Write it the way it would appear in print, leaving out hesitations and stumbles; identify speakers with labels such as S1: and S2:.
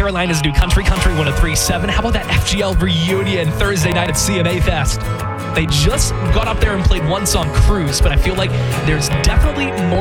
S1: Carolina's new Country 103.7. How about that FGL reunion Thursday night at CMA Fest? They just got up there and played one song, Cruise, but I feel like there's definitely more